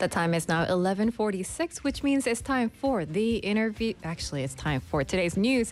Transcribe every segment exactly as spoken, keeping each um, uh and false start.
The time is now eleven forty-six, which means it's time for the interview. Actually, it's time for today's news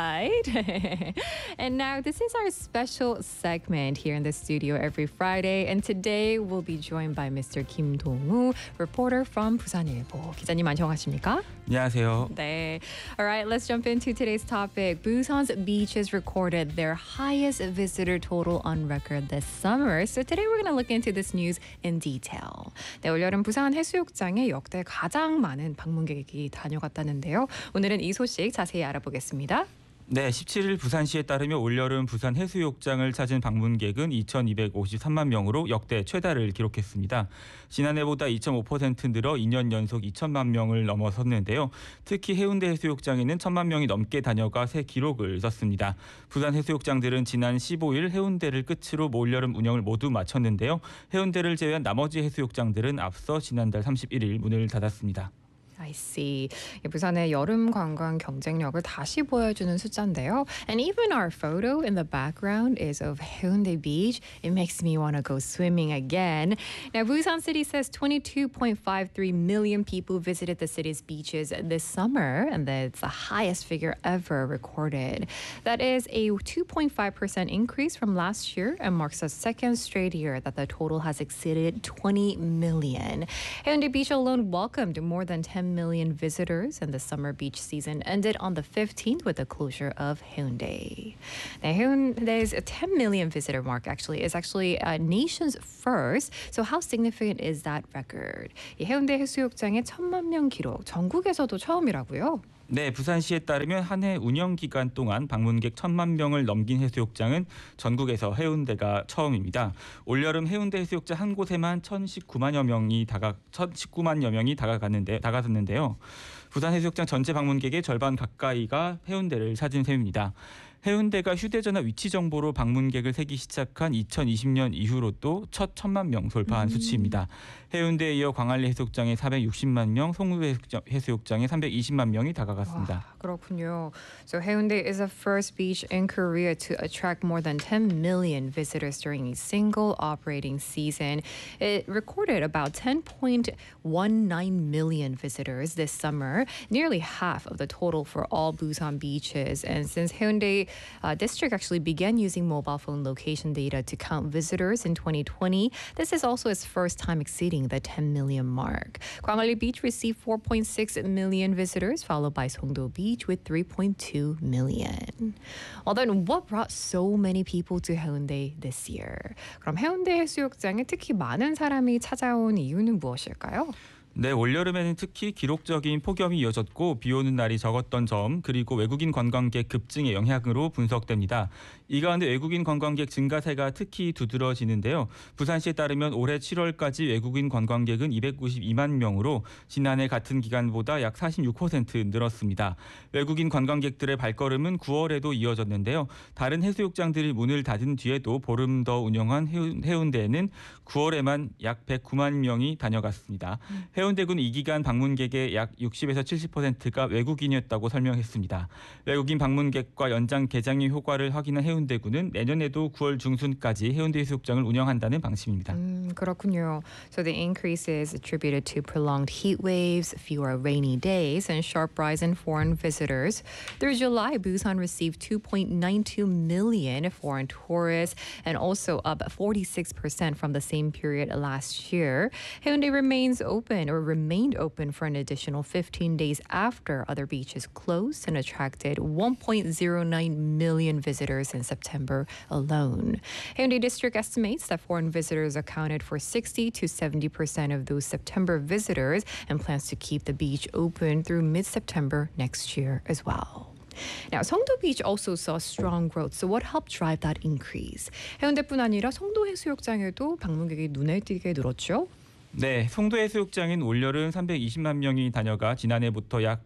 inside. And now this is our special segment here in the studio every Friday. And today we'll be joined by Mister Kim Dong-woo, reporter from 부산일보. 기자님 안녕하십니까? 안녕하세요. 네. All right, let's jump into today's topic. Busan's beaches recorded their highest visitor total on record this summer. So today we're going to look into this news in detail. 네, 올여름 부산 해수욕장에 역대 가장 많은 방문객이 다녀갔다는데요. 오늘은 이 소식 자세히 알아보겠습니다. 네, 십칠일 부산시에 따르면 올여름 부산 해수욕장을 찾은 방문객은 이천이백오십삼만 명으로 역대 최다를 기록했습니다. 지난해보다 이 점 오 퍼센트 늘어 이 년 연속 이천만 명을 넘어섰는데요. 특히 해운대 해수욕장에는 천만 명이 넘게 다녀가 새 기록을 썼습니다. 부산 해수욕장들은 지난 십오일 해운대를 끝으로 올여름 운영을 모두 마쳤는데요. 해운대를 제외한 나머지 해수욕장들은 앞서 지난달 삼십일일 문을 닫았습니다. I see. 부산의 여름 관광 경쟁력을 다시 보여주는 숫자인데요. And even our photo in the background is of Haeundae Beach. It makes me want to go swimming again. Now, Busan City says twenty-two point five three million people visited the city's beaches this summer, and that's the highest figure ever recorded. That is a two point five percent increase from last year and marks the second straight year that the total has exceeded twenty million. Haeundae Beach alone welcomed more than ten million visitors, and the summer beach season ended on the fifteenth with the closure of Haeundae. Now, Haeundae's ten million visitor mark actually is actually a nation's first. So how significant is that record? 이 해운대 해수욕장의 천만 명 기록 전국에서도 처음이라고요? 네, 부산시에 따르면 한 해 운영 기간 동안 방문객 천만 명을 넘긴 해수욕장은 전국에서 해운대가 처음입니다. 올여름 해운대 해수욕장 한 곳에만 천십구만여 명이 다가 천십구만여 명이 다가갔는데 다가섰는데요. 부산 해수욕장 전체 방문객의 절반 가까이가 해운대를 찾은 셈입니다. 해운대가 휴대전화 위치 정보로 방문객을 세기 시작한 이천이십년 이후로 또 첫 천만 명 돌파한 음. 수치입니다. 해운대에 이어 광안리 해수욕장에 사백육십만 명, 송도 해수욕장에 삼백이십만 명이 다가갔습니다. 와, 그렇군요. So Haeundae is the first beach in Korea to attract more than ten million visitors during a single operating season. It recorded about ten point one nine million visitors this summer, nearly half of the total for all Busan beaches. And since Haeundae Uh, district actually began using mobile phone location data to count visitors in twenty twenty. This is also its first time exceeding the ten million mark. Gwangalli Beach received four point six million visitors, followed by Songdo Beach with three point two million. Well, then what brought so many people to Haeundae this year? 그럼 해운대 해수욕장에 특히 많은 사람이 찾아온 이유는 무엇일까요? 네, 올여름에는 특히 기록적인 폭염이 이어졌고 비 오는 날이 적었던 점, 그리고 외국인 관광객 급증의 영향으로 분석됩니다. 이 가운데 외국인 관광객 증가세가 특히 두드러지는데요. 부산시에 따르면 올해 칠월까지 외국인 관광객은 이백구십이만 명으로 지난해 같은 기간보다 약 사십육 퍼센트 늘었습니다. 외국인 관광객들의 발걸음은 구월에도 이어졌는데요. 다른 해수욕장들이 문을 닫은 뒤에도 보름 더 운영한 해운대에는 구월에만 약 백구만 명이 다녀갔습니다. 해운대군 이 기간 방문객의 약 육십에서 칠십 퍼센트가 외국인이었다고 설명했습니다. 외국인 방문객과 연장 개장의 효과를 확인한 해운대군은 내년에도 구월 중순까지 해운대 해수욕장을 운영한다는 방침입니다. 음, 그렇군요. So the increase is attributed to prolonged heat waves, fewer rainy days, and sharp rise in foreign visitors. Through July, Busan received two point nine two million foreign tourists, and also up forty-six percent from the same period last year. Haeundae remains open or remained open for an additional fifteen days after other beaches closed and attracted one point zero nine million visitors in September alone. Haeundae District estimates that foreign visitors accounted for sixty to seventy percent of those September visitors and plans to keep the beach open through mid-September next year as well. Now, Songdo Beach also saw strong growth. So what helped drive that increase? 해운대뿐 아니라 송도 해수욕장에도 방문객이 눈에 띄게 늘었죠? 네, 송도 해수욕장인 올여름 삼백이십만 명이 다녀가 지난해부터 약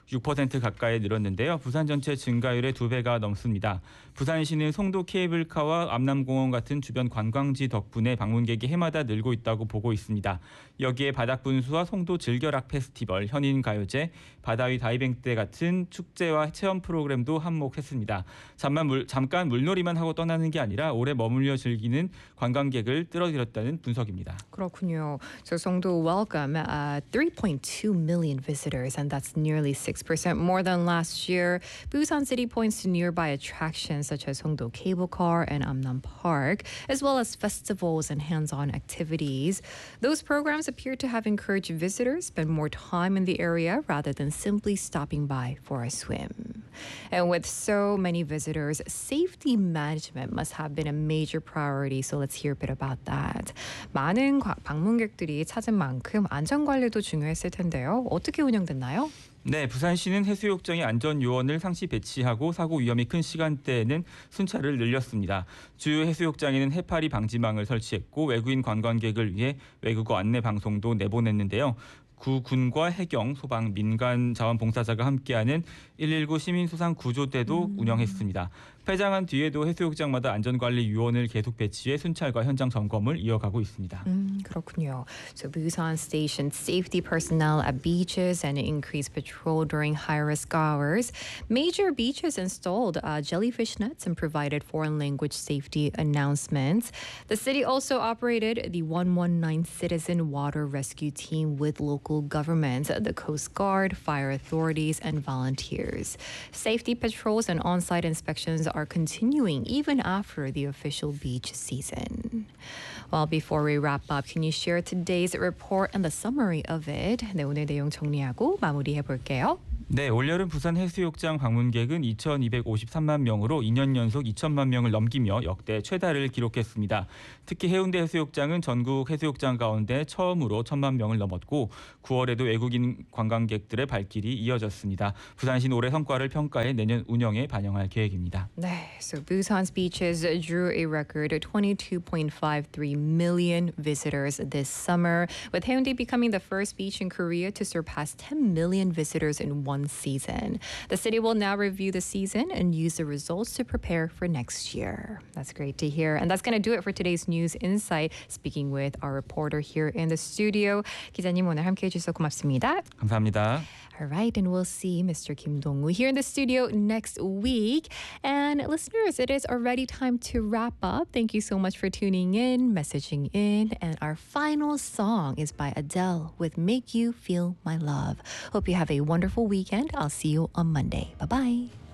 육 퍼센트 가까이 늘었는데요. 부산 전체 증가율의 두 배가 넘습니다. 부산시는 송도 케이블카와 암남공원 같은 주변 관광지 덕분에 방문객이 해마다 늘고 있다고 보고 있습니다. 여기에 바닥분수와 송도 즐겨락 페스티벌, 현인가요제, 바다위 다이빙대 같은 축제와 체험 프로그램도 한몫했습니다. 잠만 물, 잠깐 물놀이만 하고 떠나는 게 아니라 오래 머물러 즐기는 관광객을 끌어들였다는 분석입니다. 그렇군요. So Songdo welcome uh, three point two million visitors, and that's nearly six percent more than last year. Busan City points to nearby attractions such as Songdo Cable Car and Amnam Park, as well as festivals and hands-on activities. Those programs appear to have encouraged visitors spend more time in the area rather than simply stopping by for a swim. And with so many visitors, safety management must have been a major priority. So let's hear a bit about that. 많은 과- 방문객들이 찾은 만큼 안전 관리도 중요했을 텐데요. 어떻게 운영됐나요? 네, 부산시는 해수욕장에 안전 요원을 상시 배치하고 사고 위험이 큰 시간대에는 순찰을 늘렸습니다. 주요 해수욕장에는 해파리 방지망을 설치했고 외국인 관광객을 위해 외국어 안내 방송도 내보냈는데요. 구 군과 해경, 소방, 민간 자원봉사자가 함께하는 일일구 시민소상 구조대도 음. 운영했습니다. 폐장한 뒤에도 해수욕장마다 안전관리 요원을 계속 배치해 순찰과 현장 점검을 이어가고 있습니다. 음, 그렇군요. So Busan stationed safety personnel at beaches and increased patrol during high-risk hours. Major beaches installed uh, jellyfish nets and provided foreign language safety announcements. The city also operated the one one nine Citizen Water Rescue Team with local governments, the Coast Guard, fire authorities, and volunteers. Safety patrols and on-site inspections are continuing even after the official beach season. Well, before we wrap up, can you share today's report and the summary of it? 네, 오늘 내용 정리하고 마무리해 볼게요. 네, 올여름 부산 해수욕장 방문객은 이천이백오십삼만 명으로 이 년 연속 이천만 명을 넘기며 역대 최다를 기록했습니다. 특히 해운대 해수욕장은 전국 해수욕장 가운데 처음으로 천만 명을 넘었고 구월에도 외국인 관광객들의 발길이 이어졌습니다. 부산시는 올해 성과를 평가해 내년 운영에 반영할 계획입니다. 네, so Busan's beaches drew a record twenty-two point five three million visitors this summer, with Haeundae becoming the first beach in Korea to surpass ten million visitors in one season. The city will now review the season and use the results to prepare for next year. That's great to hear. And that's going to do it for today's News Insight. Speaking with our reporter here in the studio. 기자님 오늘 함께해 주셔서 고맙습니다. 감사합니다. All right, and we'll see Mister Kim Dong-woo here in the studio next week. And listeners, it is already time to wrap up. Thank you so much for tuning in, messaging in. And our final song is by Adele with Make You Feel My Love. Hope you have a wonderful weekend. I'll see you on Monday. Bye-bye.